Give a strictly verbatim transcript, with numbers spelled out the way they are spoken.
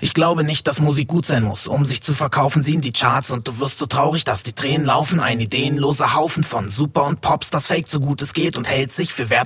Ich glaube nicht, dass Musik gut sein muss. Um sich zu verkaufen, ziehen die Charts und du wirst so traurig, dass die Tränen laufen. Ein ideenloser Haufen von Super und Pops, das fake so gut es geht und hält sich für wert.